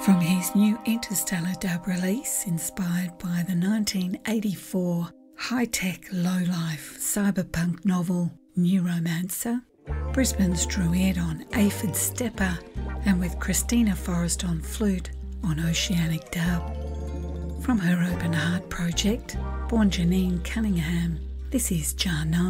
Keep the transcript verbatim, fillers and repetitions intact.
From his new Interstellar dub release, inspired by the nineteen eighty-four high-tech, low-life cyberpunk novel Neuromancer, Brisbane's Druid on Aphid Stepper, and with Christina Forrest on flute on Oceanic Dub. From her Open Heart project, born Janine Cunningham, this is Jar nine.